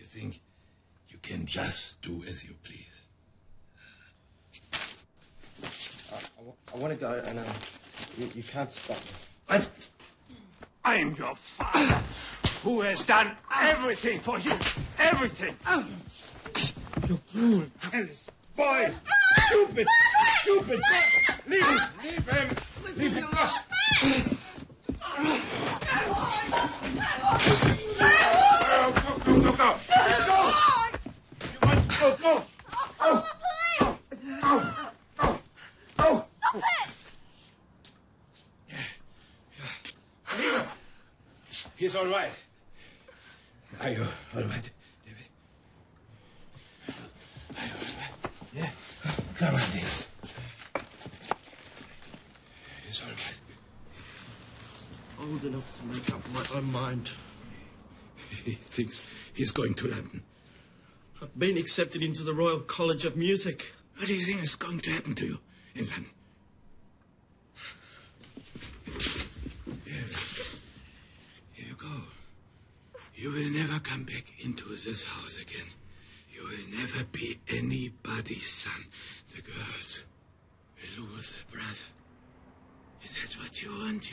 think you can just do as you please? I want to go, and you can't stop me. I'm your father, who has done everything for you. Everything. You cruel, callous boy. Stupid. Stupid. Leave him. Leave him. Leave him. Go. You want to go. He's all right. Are you all right, David? Are you all right? Yeah? Come on, David. He's all right. Old enough to make up my own mind. He thinks he's going to London. I've been accepted into the Royal College of Music. What do you think is going to happen to you in London? Here you go. You will never come back into this house again. You will never be anybody's son. The girls will lose their brother. If that's what you want,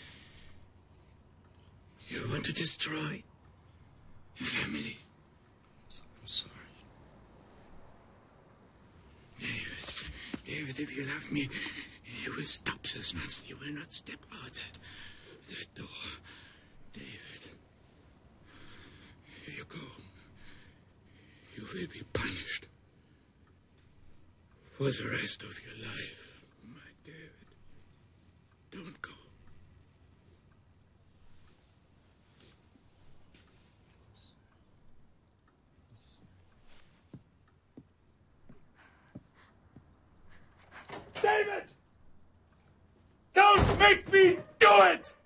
you want to destroy your family. I'm sorry. David, if you love me, you will stop this nonsense. You will not step out that door. David, here you go. You will be punished for the rest of your life, my David. Don't go. David! Don't make me do it!